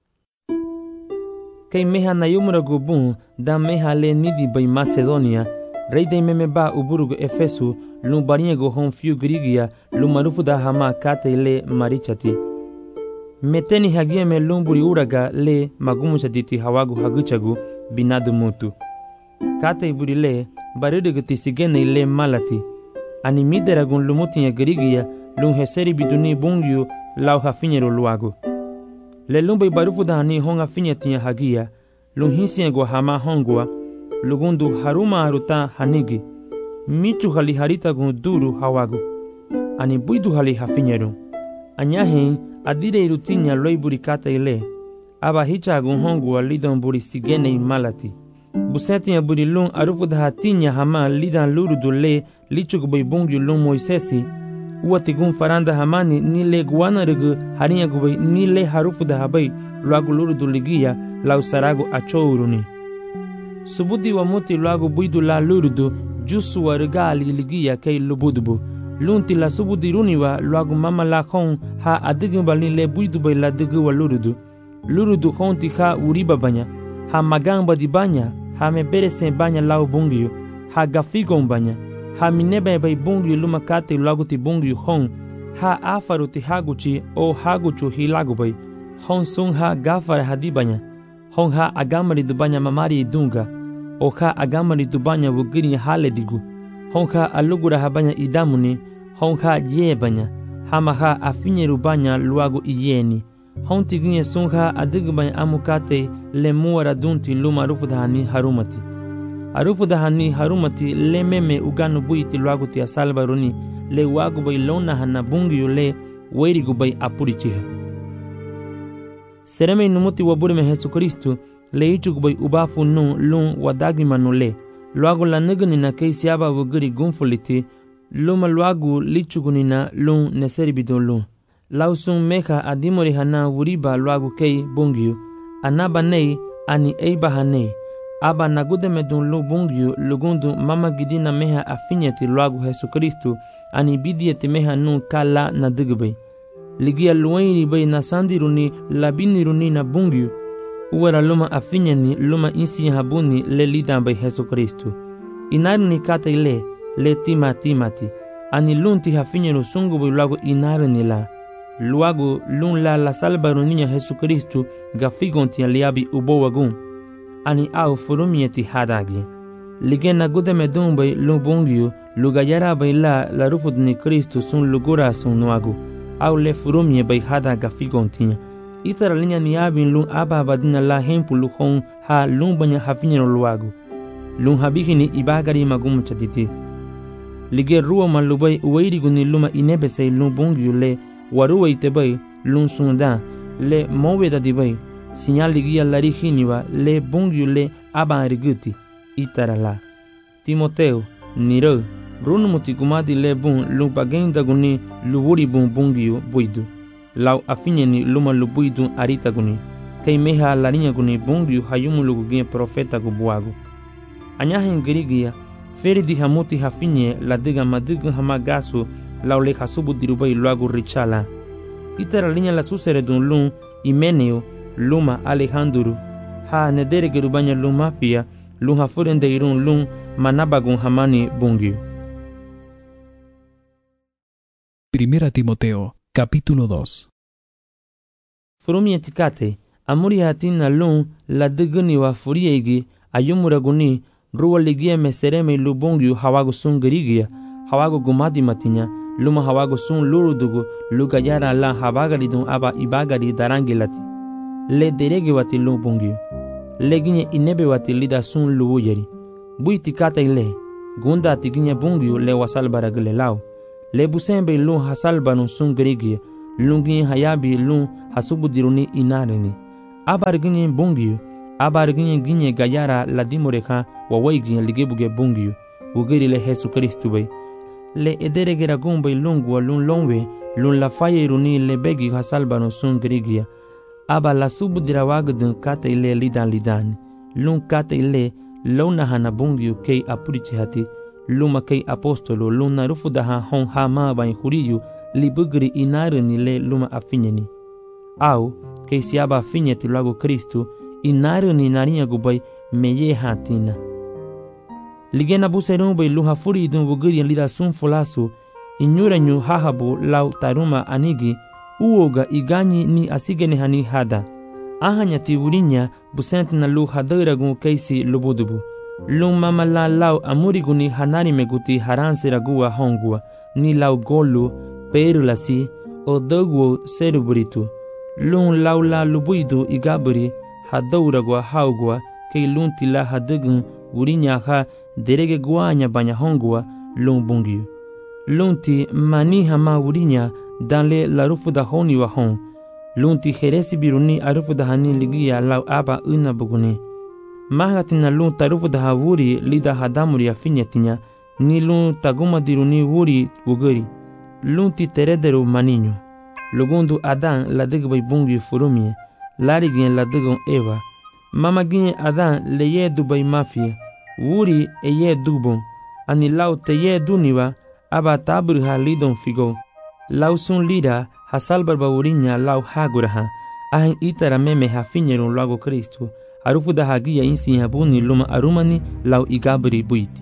Kei meha na yumura gubun da meha le nidi bai Macedonia rei dei meme ba uburugu Efesu lum bariego hon fiu grigia lumarufu da hama kate le marichati. Meteni hagia me lumburi uraga le magumuchatiti hawagu haguchagu binadu mutu. Kate iburi le baridugu tisigene le malati. Ani mideragun lumutinya grigia lum heseri biduni bungiu lau hafinyero luagu. Le lumbai barufu da hani honga finyatinya hagia lum hisiego hama hongua lugundu haruma haruta hanigi. Michu hali harita gun duru hawagu. Ani buidu hali hafinyeru. Anyahin adire irutinya loiburi kata ile. Aba hicha gun hongua lidon buri sigene malati. Busetinya buri lung arufu da hatinya hama lidan lurudu le lichuk bai bungi lung Moisesi. Uati gun faranda hamani ni le guana rugu harinya gubai ni le harufu da habai luagu lurudu ligia lau saragu achouruni. Subudi wa muti luagu buidu la lurudu jusu wa regali ligia kei lubudubu. Lunti la subudi runiwa luagu mama la khon ha adigu balni le buidu bai la digu wa lurudu. Lurudu khonti ha uriba banya. Ha magamba di banya. Ha mebere sen banya lau bungiyo. Ha gafigon banya. Ha minebe bai bungiyo luma kate luagu ti bungiyo hon. Ha afaru ti haguchi o haguchu hilagu bai. Hon sung ha gafara hadi banya. Hon ha agamari du banya mamari idunga. O ha agamari du banya wugiri hale digu. Hon ha alugura ha banya idamuni. Hon ha ye banya. Hama ha afinyeru banya luagu iyeni. Hon tiginye sung ha adigu banya amukate le muara dunti luma rufu dahani harumati. Arufu dahani harumati le meme uganu buiti luagu ti asalba runi le wagu bai lona hana bungiyo le weirigu bai apurichiha. Sereme inumuti waburime Jesucristo le ichuk bai ubafu nu lun wadagimanu le. Luagu la nigani kei siaba wugiri gunfuliti luma luagu lichugunina lun neseribidon lun. Lausung meha adimori hana wuriba luagu kei bungiyo. Anaba nei ani eiba hanei. Aba nagudeme dun lu bungiyo lugundu mama gidina meha afinyeti luagu Jesucristo ani bidieti meha nu kala na digbe. Ligia luwairi bai na sandiruni labiniruni na bungiyo. Uwara luma afinyeni luma insi habuni le lidan bai Jesucristo. Inaruni kata ile le timati. Ani lunti hafinyenu sungu bai luagu inaruni la. Luagu lun la salbaruninya Jesucristo gafigonti aliabi ubowagun. Ani au furumieti hadagi. Ligena gudeme dumbai lubungiu lugayara bai la rufudni Cristo sun lugura sun nuagu. Au le furumie bai hada gafigontinya. Itara linya ni abin lun aba badina la hempu luhon ha lun banya hafinyeno luagu. Lun habihini ibagari magumu chatiti. Lige ruwa malubai uwairiguni luma inebesei lun bungiu le waruwa itebai lun sunda le moweda dibai sinyal ligia larihiniwa le bungiu le aba riguti itara la. Timoteu niro runumuti gumadi le bun lun bagenda guni luwuri bun bungiu buidu. Lau afinyeni luma lubuidu arita guni. Kei meha larinya guni bungiu hayumu lugugie profeta gubuagu. Anyahen girigia feri di hamuti hafinye la diga madigu hamagasu lau le hasubu dirubai luagu richala. Itara linya la susere dun lun Imeneo luma Alejandro. Ha nedere gerubanya lun mafia lun hafurende irun lun manabagun hamani bungiu. Primera Timoteo, capítulo 2. Furumi etikate, amuri hatina lun la diguni wa furiegi ayumuraguni ruwa ligia mesereme lubungiu hawagu sun gerigia, hawagu gumadi matinya, luma hawagu sun lurudugu lugayara la habagari dun aba ibagari darangilati. Le derege wati lubungiu. Leginye inebe wati lida sun luwujeri. buiti kata ile gunda tiginya bungyu le wasalbara gele lao le busembe lun hasalbanu sun grigi lungi hayabi lun hasubudiruni inarini abarginye bungyu abarginye gayara ladimoreka wawaigi ligebuge bungyu ugeri le Yesu Kristu bay le ederegera gumbay lungwa lun longwe lun la fayeruni le begi hasalbanu sun grigia aba la subudira wagdun kata ile lidan lun kata ile lona hana bungyu kei apurichi hati luma kei apostolo luna rufudaha hon hama bain huriyu libugri inaruni le luma afinyeni au kei siaba afinyeti lago Kristu inaruni narinya gubay meye hatina ligena buserun bay luha furi dun wugri lida sun fulasu inyuranyu hahabu lau taruma anigi uoga igani ni asigene hani hada ahanya tiwurinya busent na lu hadaragun keisi lubudubu lung mamala lau amuriguni hanari meguti haranse ragua hongua ni lau golu perulasi o doguo seruburitu lung laula lubuidu igaburi hadauragua haugua kei lunti la hadagun wurinya ha derege guanya banya hongua lung bungiu lunti mani hama wurinya danle la rufuda honi wa hon lunti heresi biruni arufuda hani ligia lau aba una buguni mahgatina lun tarufuda ha wuri lida hadamuri afinyetinya ni lun taguma diruni wuri wugari lunti terederu maninyo lugundu adan la digbay bungi furumie larigien la digon eva mama gien adan leye dubay mafia wuri eye dubon ani lau teye duniwa aba taburha lidon figo lau sun lida hasalbar bawurinya lau haguraha ahin itara meme hafinyerun lago Kristu arufuda hagia insi habuni luma arumani lau igabri buiti.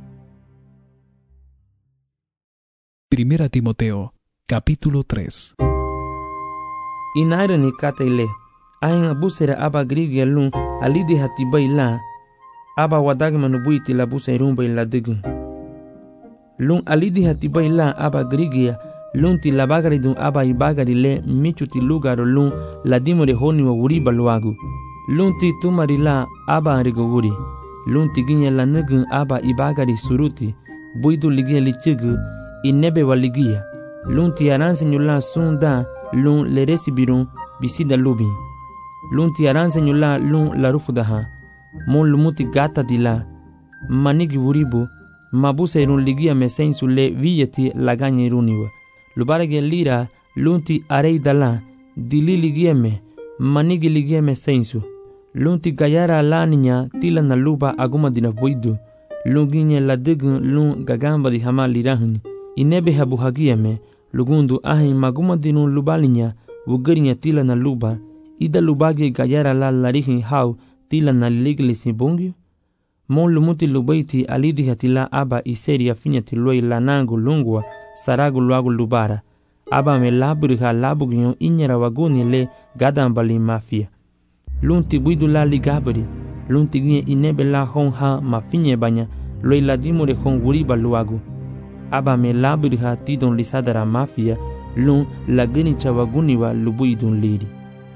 Primera Timoteo, capítulo 3. Inairani kataile ahin abusera aba grigia lun alidi hatibay la aba wadagmanu buiti la buserun bay la digun lun alidi hatibay la aba grigia lunti la bagari dun aba ibagari le michuti lugaro lun la dimore honi wa wuri baluagu lunti tumari la aba arigo wuri lunti ginya la nugun aba ibagari suruti buidu ligia lichigu inebe wa ligia lunti aranse nyula sunda lun le resibirun bisida lubi lunti aranse nyula lun la rufudaha mon lumuti gata dila manigi wuribu mabuse irun ligia mesensu le viyeti laganye iruniwa lubarage lira lunti arei dala dili ligieme manigi ligieme sensu lunti gayara laninya tila na luba aguma dina buidu lunginye la digun lun gagamba di hama lirahuni inebe habu hagieme lugundu ahin maguma dinu lubalinya wugarinya tila na luba ida lubage gayara la larihin hau tila na liglisi bungyu mon lumuti lubaiti alidi hatila aba iseri afinyati loi lanangu lungwa saragu luagu lubara aba me laburiha labugyo inyara waguni le gadambali mafia lunti buidu la ligabri lunti ginye inebe la honha mafinye banya loi ladimure hon wuriba luagu aba me laburiha tidon lisadara mafia lun lagini chawaguni wa lubuidun liri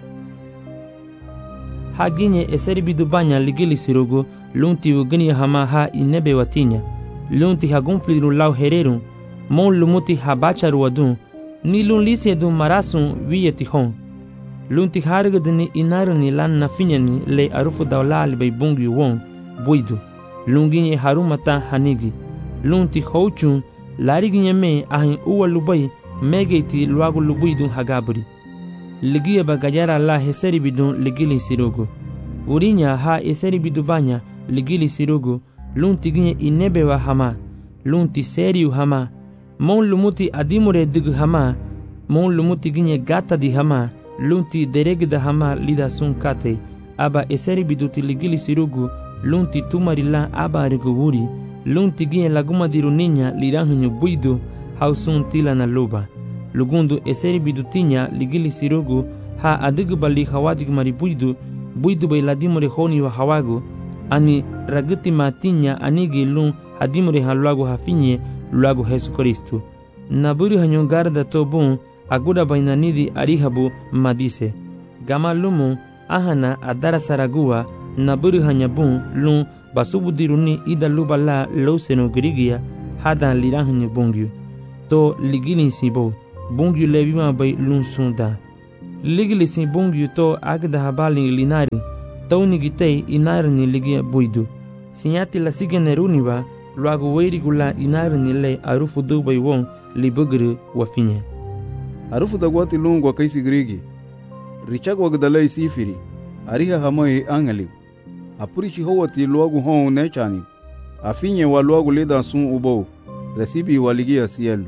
haginye eseri bidu banya ligili sirogo lunti ugini hama ha inebe watinya lunti hagunfliru lau hererun mon lumuti habacharu wadun ni lun lisi edun marasun wiyeti hon lunti hargadini inaruni lan nafinyani le arufu dawlali bay bungi won buidu lunginye harumata hanigi lunti houchun lariginye me ahin uwa lubay megeiti luagu lubuidun hagaburi ligiya bagayara la heseri bidun ligili sirogo urinya ha eseri bidubanya ligili sirogo lunti ginye inebe wa hama lunti seriu hama mon lumuti adimure digu hama mon lumuti ginye gata di hama lunti deregda hama lida sun kate aba eseri biduti ligili sirogo lunti tumarila aba arigo wuri lunti ginye laguma diru ninya liranhunyu buidu hausun tila na luba lugundu eseri bidutinya ligili sirogo ha adigu bali hawadig mari buidu bay ladimure honi wa hawagu ani raguti matinya anigi lun hadimure haluagu hafinye luagu Yesu Kristu naburi hanyon garda tobun aguda bainanidi arihabu madise gama lumu ahana adara saragua naburi hanyabun lun basubudiruni ida lubala loseno grigia hadan lirahni bungyu to ligilin sibo bungyu levima bay lun sunda ligilisin bungyu to agda habalin linari tawni gitei inarni ligia buidu sinyati la sigeneruniwa luagu weirigula inarni le arufu dubay won libugru wafinye arufu dagwati lungwa kaisi grigi richag wagdalai sifiri ariha hamai angali apurichi howati luagu hon nechani afinye wa luagu leda sun ubo recibi waligia cielo.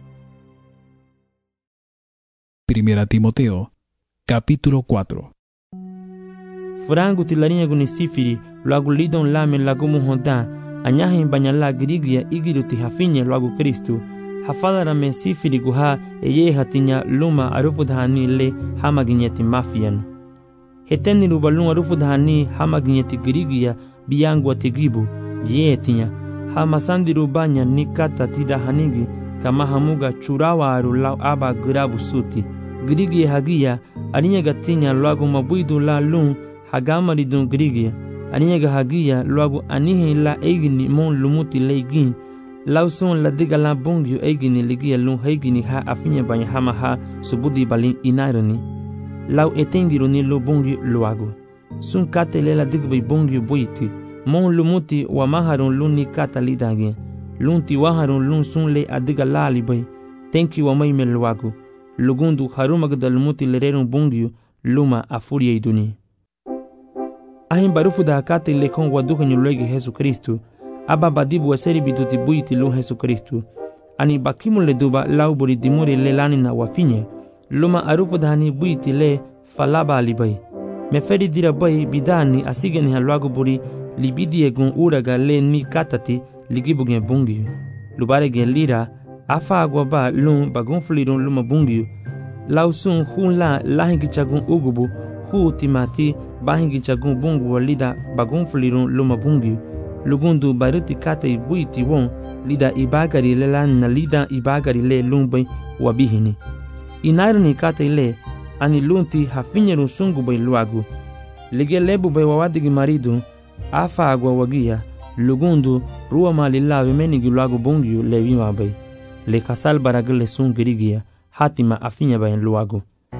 Primera Timoteo, capítulo 4. Frangu tilarinya guni sifiri luagu lidon lame lagumu honda anyahin banyala grigia igiruti hafinye luagu Kristu hafadara me sifiri guha eye hatinya luma arufudhani le hamaginyeti mafiano heteni rubalun arufudhani hamaginyeti grigia biyangu atigibu ye tinya hamasandi rubanya nikata tida hanigi kama hamuga churawa arulau aba grabu suti grigia hagia alinya gatinya luagu mabuidu la lun hagama lidun grigia alinya hagia luagu anihi la egini mon lumuti leigin lauson la diga la bongyu egini ligia lun hegini ha afinya banya hama ha subudi balin inarani lau etengiru ni lo bongyu luagu sun kate le la diga bay bongyu boiti mon lumuti wa maharun lun ni kata lidage lun ti waharun lun sun le adiga lali bay tenki wa may me luagu lugundu harumagda lumuti lererun bongyu luma afuria iduni ahin barufu da kate le kon wadukanyu lege Jesu Kristu aba badibu waseri biduti buiti lun Jesu Kristu ani bakimu le duba lau buri dimuri le lani na wafinye luma arufu dhani buiti le falaba alibai meferi dira bai bidani asigeni halwagu buri libidi egun uraga le ni katati ligibugen bungi lubare gen lira afa agwa ba lun bagun fulirun luma bungi lau sun hun la lahingi chagun ugubu hu timati bahingi chagun bungu walida bagun fulirun luma bungi lugundu baruti kate buiti won lida ibagari le lan na lida ibagari le lumbai wabihini inarni kate le ani lunti hafinyeru sungu bai luagu lige lebu bai wawadigi maridu afa agwa wagia lugundu ruwa malilawe menigi luagu bungiu lewima bai le kasal baragile sungirigia hatima afinya bai luagu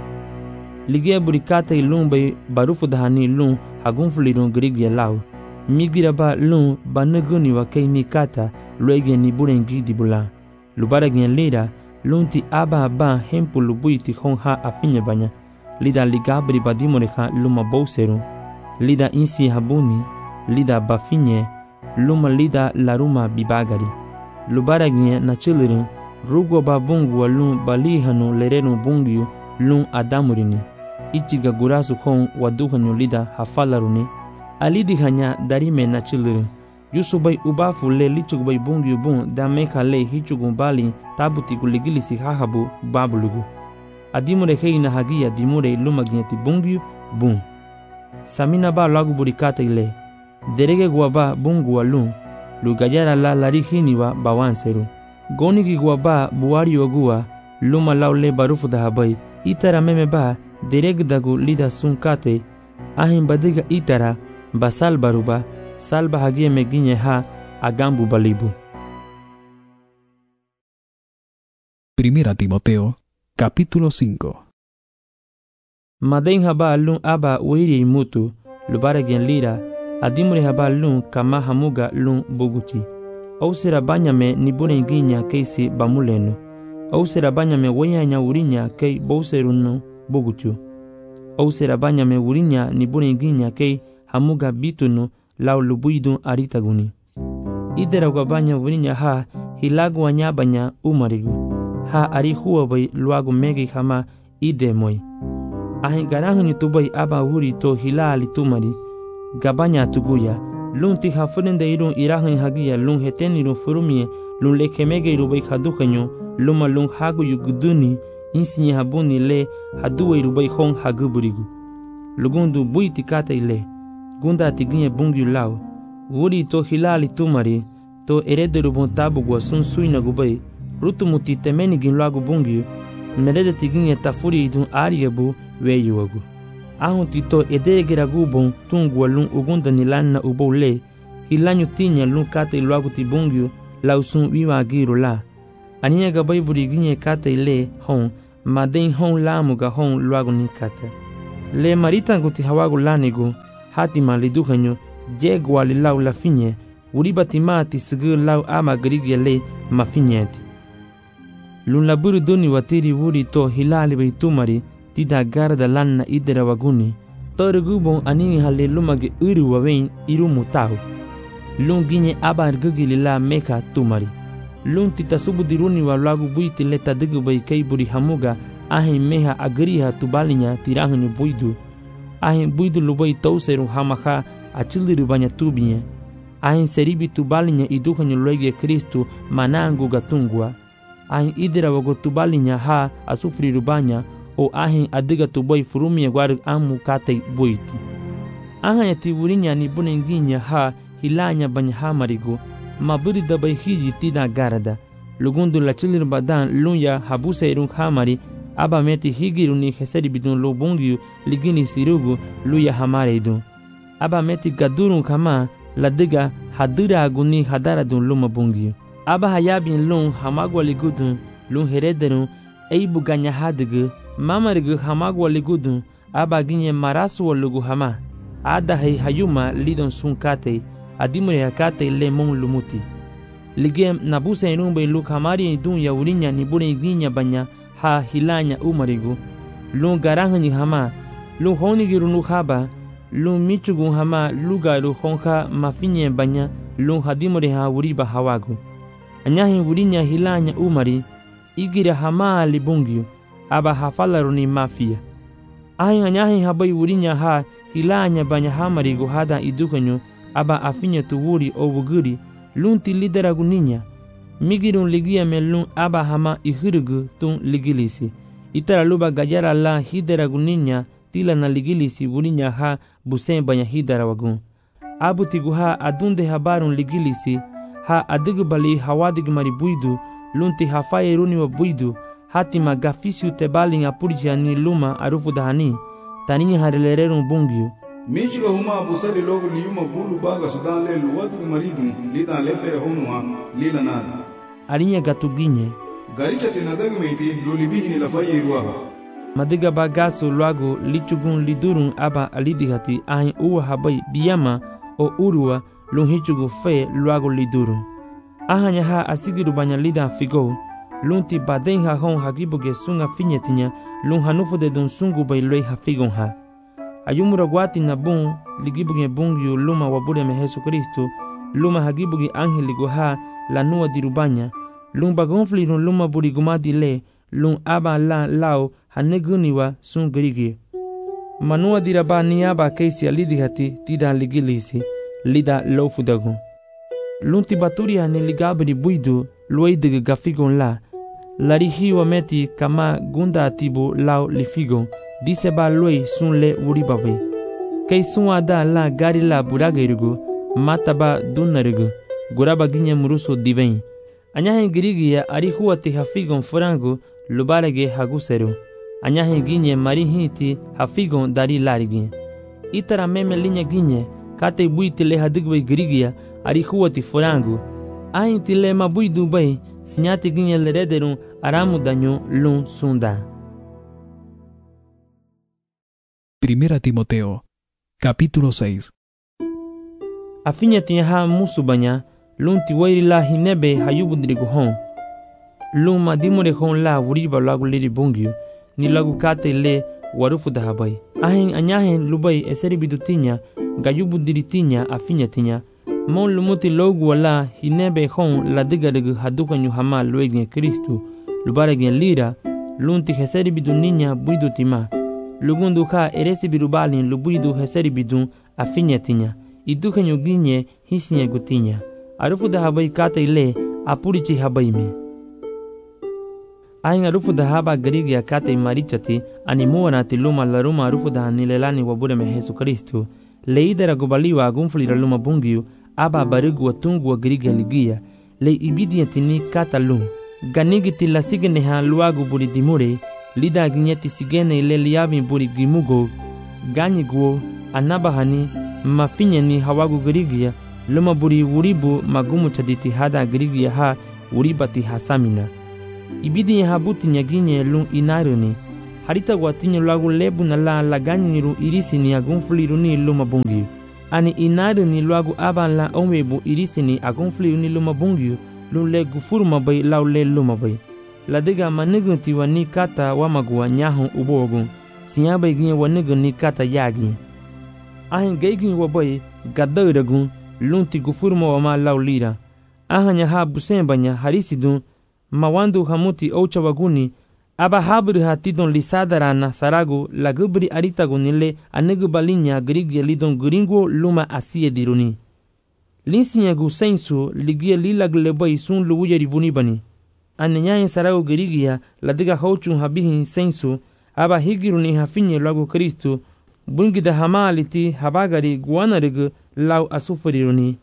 lige burikate lumbai barufu dahani lun hagunfulirun girigia lau migira ba lun banuguni wa kei mikata luege ni burengi dibula lubara gen lira lunti aba ba hempu lubuiti hon ha afinya banya lida ligabri badimore ha luma bouseru lida insi habuni lida bafinye luma lida laruma bibagari lubara gen na chiliru rugo ba bungu wa lun balihanu lerenu bungiu lun adamurini ichiga gurasu hon waduhanu lida hafalaruni alidi hanya darime na chiliru yusubai ubafu le lichugbai bungiu bun da meka le hichugun bali tabuti guligilisi hahabu babulugu adimure heina hagia dimure lumagneti bungiu bun samina ba lagu burikata ile derege guaba bungu walun lugayara la larihini wa bawanseru gonigi guaba buari ogua luma laule barufu dahabai itara meme ba dereg dagu lida sunkate ahin badiga itara basal baruba salba hagie meginye ha agambu balibu. Primera Timoteo, capítulo 5. Maden haba lun aba uiri mutu lubare gen lira adimure haba lun kama hamuga lun buguti ausera banyame nibune ginya keisi bamulenu ausera banyame weyanya urinya kei bouserunu bugutu ausera banyame urinya nibune ginya kei hamuga bitunu lau lubuidun aritaguni idera gwabanya urinya ha hilagu wanyabanya umarigu ha ari huwa bai luagu megi hama ide moi ahin garahuni tubai aba huri to hilali tumari gabanya tuguya lunti hafurende irun irahin hagia lun hetenirun furumie lun lekemege irubai hadukanyo luma lun hagu yuguduni insinye habuni le haduwe irubai hon haguburigu lugundu buiti kata ile gunda tiginye bungi lau wuri to hilali tumari to erederu bontabu gwa sun suina gubai rutumuti temenigin lagu bungi merede tiginye tafuri idun ariyabu weyuwagu ahun tito ederegera gubon tungu walun ugunda nilanna ubole hilanyo tinya lun kate luagu ti bungyu lau sun wiwa giru la. Aninya gabay buri ginye kate le hon, maden hon lamu ga hon luagu ni kate. Le maritangu ti hawagu lanigu, hatima liduhanyo, jegwa li lau la finye, uriba ti mati sigur lau ama grigya le ma finyeti. Lun laburu duni watiri wuri to hilali bai tumari, tida garda lanna idera waguni, torugubon anini hale lumage uru wawein irumu tahu. Lun ginye aba argugili la meka tumari. Lun tita subudiruni wa lagu buiti leta digu bai kaiburi hamuga, ahin meha agriha tubalinya tirahanyu buidu. Ahin buidu lubai tauseru hamaha achiliru banya tubinya. Ahin seribi tubalinya iduhanyu loige Kristu manangu gatungwa. Ahin idera wago tubalinya ha asufriru banya, o ahin adiga tubai furumia guarug amu katei buiti. Ahanya tiburinya ni bunenginya ha hilanya banya hamarigu, maburi dabai hiji tida garada. Lugundu la chilir badan lunya habuse irung hamari, aba meti higiru ni heseri bidun lo bungiu ligini sirugu luya hamare idun. Aba meti gadurung kama ladiga hadira aguni hadara dun luma bungiu. Aba hayabin lung hamagwa ligudun lung herederun eibu ganya hadigu mamarigu hamagwa ligudun aba ginye marasu lugu hama. Ada hayuma lidon sunkate adimure hakate le mon lumuti. Ligem nabuse inumbe luk hamari idun ya urinya nibure ginya banya ha hilanya umarigu. Lung garanganyi hama, lung honigiru nukhaba, lung michugun hama lugaru honka mafinye banya, lung hadimure ha uriba hawagu. Anyahi urinya hilanya umari, igira hama libungyu, aba hafalaru ni mafia. Anyahi habai urinya ha hilanya banya hamarigu hada idukanyu, aba afinya tuwuri o wuguri, lunti lideragu ninya. Migirun ligia melun aba hama ihirugu tun ligilisi. Itara luba gajara la hideragu ninya tila na ligilisi wurinya ha busen banya hidera wagun. Abu tigu ha adunde habarun ligilisi, ha adigu bali hawadig mari buidu, lunti hafaye runi wa buidu, hatima gafisiu tebalin apurja ni luma arufu dahani, taninya harelererun bungyu. Michiga huma busali logo liyuma bulu baga sudan le luwatu maridun lida lefere honwa lila nada. Arinya gatuginye. Garicha tinadagu meiti lulibini ni lafaye ruwa. Madiga bagaso luago lichugun lidurun aba alidigati ahin uwa habai biyama o urua lunhichugu fe luago lidurun. Ahanya ha asigiru banya lida figo, lunti baden ha hon hagibuge sunga finyetinya lun hanufu de dun sungu bai loi ha figon ha. Ayumura guati na bun ligibuge bungyu luma wabure me Jesu Kristo, luma hagibuge angeli goha la nua dirubanya, lun bagonfli run luma burigumadi le, lun aba la lao haneguniwa sun grigi. Manua diraba ni aba keisi alidihati tida ligilisi, lida lofudagun. Lun tibaturia ni ligabri buidu, luidige gafigon la, larihiwa meti kama gunda atibu lao lifigon, dise ba loi sun le uribabe. Kei sun ada la gari la buragirigu, mataba dunarigu, guraba ginye muruso diven. Anyahen girigia arihuati hafigon forangu, lubarege haguseru. Anyahen ginye marihiti hafigon dari larigin. Itara meme linye ginye, kate buiti le hadigwe girigia arihuati forangu. Ahinti le mabui dubai, sinyati ginye lerederun aramu danyo lun sunda. Primera Timoteo, capítulo 6. Afinya tinya musubanya, lun tiwairi la hinebe hayubundirigu hon. Lun madimure hon la wuriba lagu liri bungyu, ni lagu kate le warufu dahabai. Ahin anyahen lubai eseri bidutinya, gayubundiri tinya afinya tinya. Mon lumuti logu wala hinebe hon la digarigu hadukanyu hama luegen Kristu, lubaregen lira, lun ti heseri biduninya buidutima. Lugundu ka eresi birubalin lubuidu heseri bidun afinya tinya. Idukanyu ginye hisinya gutinya. Arufu dahabai kate ile apurichi habai me. Ahin arufu dahaba garigia kate marichati animuwa na tiluma laruma arufu dahanilelani wabure me Jesu Kristu. Leidera gubaliwa agunfulira luma bungiu aba barigu watungu wa garigia ligia. Le ibidia tini kata lum. Ganigiti la sigeneha luagu buri dimure. Lida ginyeti sigene ile liabi buri gimugo. Ganyiguo anabahani mafinya ni hawagu garigia luma buri wuribu magumu chaditi hada grigi ha uribati hasamina. Ibidi ya habuti nyaginye lun inaruni. Harita guatinyo lagu lebu na la laganyiru irisini agunfuliruni luma bungiu. Ani inaruni lagu aban la omebu irisini agunfuliruni luma bungiu lun le gufuruma bay lau le luma bay. Ladiga manigunti wa ni kata wamagua nyahun ubogun. Sinyabay ginye wanigun ni kata yagi. Ahin geigin wabay gadaragun lunti gufuruma wama lau lira. Ahanya ha busembanya harisidun mawandu hamuti oucha waguni aba habri hatidon lisadarana saragu lagubri aritagunile anegu balinya grigye lidon gringo luma asiye diruni. Linsinyagu sensu ligie lilaglebay sun luwuye rivunibani. Anenyaye saragu grigya ladiga hauchun habihin sensu aba higiruni hafinye lagu Kristu bungida hamaliti habagari guanarigu lau asufuriruni.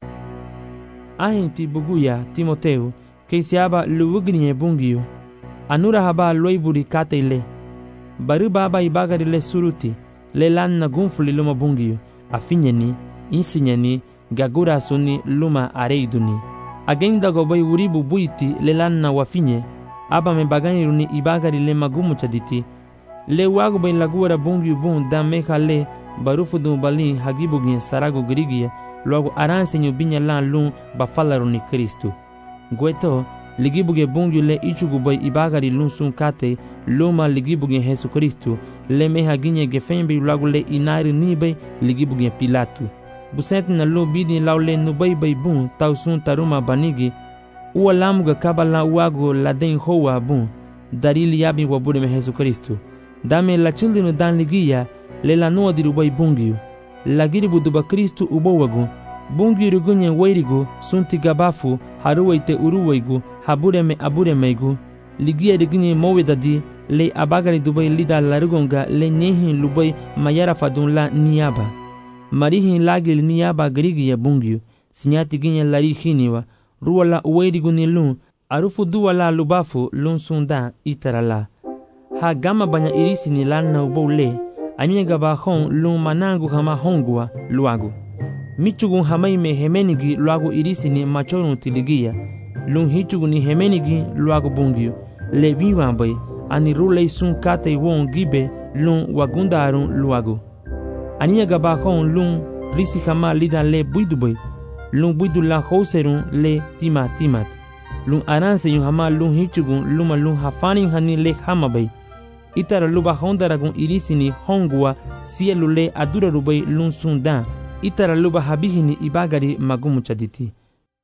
Ahinti buguya Timoteu keisiaba luwugniye bungiyo. Anura haba loiburi kateile. Baru baba ibagari le suruti le lanna gunfuli luma bungiyo. Afinyeni, insinyeni, gagura suni luma areiduni. Agenda gobai uribu buiti le lanna wafinye. Aba me bagani ibagari le magumu chaditi. Le wagu bai lagura bungiyo bun da meha le barufudu bali hagibugin sarago grigia. Luego aransenyo binya lan lun bafalaruni Kristu. Gueto ligibuge bungiyo le ichugubay ibagari lun sun kate luma ligibuge Jesu Kristu le meha ginye gefembi luego le inari nibay ligibuge Pilatu. Busenti na lu bidi lau le nubay bay bun tau sun taruma banigi uwa lamuga kabala uago laden hoa bun darili yabi wabure me Jesu Kristu. Dame la childinu dan ligiya le la nuwa dirubay bungiyo. Lagiribu duba Kristu ubowagu bungiru gunye wairigu sunti gabafu haruwaite uruwaigu habureme aburemeigu ligia digunye mowedadi le abagari dubai lida larugonga le nyehin lubai mayara fadun la niyaba marihin lagil niyaba grigiya bungiyu sinyati ginye larihiniwa ruwala uwairigu ni lun arufu duwala lubafu lun sunda itarala ha gama banya irisi ni lana ubole anyega ba hon lun manangu hama hongua luagu. Michugun hamaime hemenigi luagu irisini machorun tiligia. Lun hichugun hemenigi luagu bungiu. Le viwambay ani rulei sun kate won gibe lun wagundarun luagu. Anyega ba hon lun risi hama lidan le buidubay. Lun buidu la houserun le timat. Lun aranse yun hama lun hichugun luma lun hafanin hani le hamabay. Itara luba hondaragun irisini hongua sielu le adura rubay lun sundan. Itara luba habihini ibagari magumu chaditi.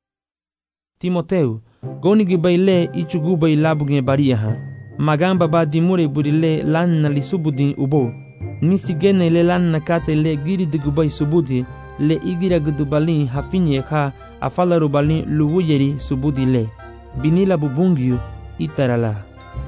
Timoteu, gonigi bay le ichugubay labugne bariyaha. Magamba ba dimure burile lanna li subudin ubo. Nisigene le lanna kate le giri digubay subudi le igira gudubalin hafinye ha afalaru balin luwuyeri subudi le. Binila bubungiu itara la.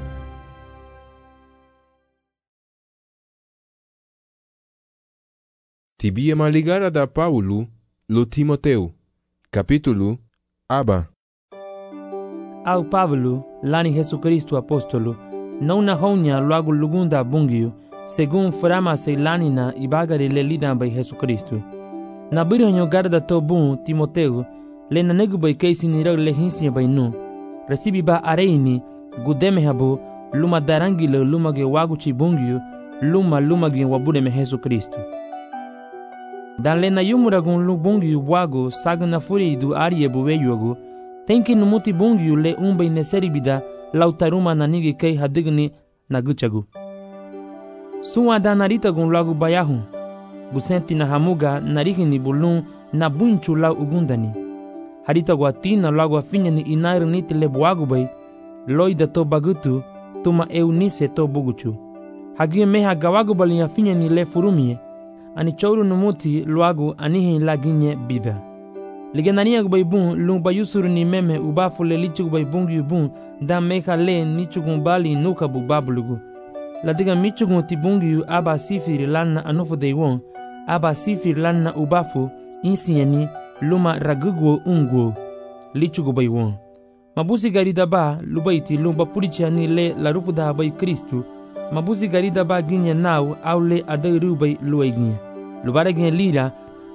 Tibia maligara da Paulo lo Timoteu. Capítulo Aba. Au Pablo, lani Jesu Kristu apostolo, não na honya logo lugunda bungiu, según frama se lanina ibagari le lidan by Jesu Kristu. Na biranyo garda to bun Timoteu, le na negu by keisi nirag le hinsia by nu. Recibi ba areini, gudeme habu, luma darangile luma ge waguchi bungiu, luma ge wabude me Jesu Kristu. Dan le na yumuragun lu bungiu wago sagna furi du arie buweyuagu, tenki numuti bungiu le umbay neseribida lautaruma nanigi kei hadigni naguchagu. Suwa da naritagun lagu bayahun, busenti na hamuga narigini bulun na bunchu lau ugundani. Haritagu atina lagu afinyani inair niti le buagu bay, loida to bagutu, tuma eunise to buguchu. Hagie meha gawagu bali afinyani le furumie, ani chouru numuti luagu anihin laginye bida. Ligenania gubay bun lung bayusuru ni meme ubafu le lichu gubay bungi bun da meka le nichugun bali nuka bu bablugu. Ladiga michugun ti bungi aba sifiri lana anufu deiwon, aba sifiri lana ubafu insinyani luma raguguo unguo lichu gubay won. Mabusi garida ba lubaiti lumba purichani le larufu da bay Kristu, mabusi garida ba ginya nau au le adai rubay luay ginya. Lubara ginya lira,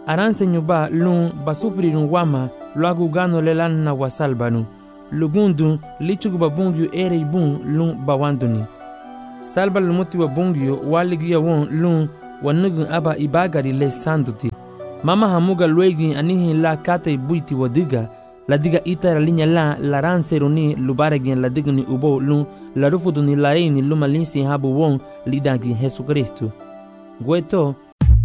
Aranse nyuba lun basufri wama luagu gano lelan na wasalbanu. Lugundu lichugu babungyu ere bun lun bawanduni. Salba lumuti wa bungyu waligia won lun wanugun aba ibagari le sanduti. Mama hamuga luegi anihi la kate buiti wadiga. La diga ita linya la ranseruni lubaregin la digni ubo lun la rufuduni laini luma linsi habu won lidagi Jesucristo. Gueto.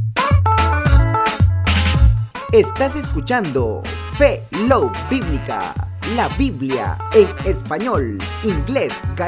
Estás escuchando Fe Love Bíblica, la Biblia en español, inglés,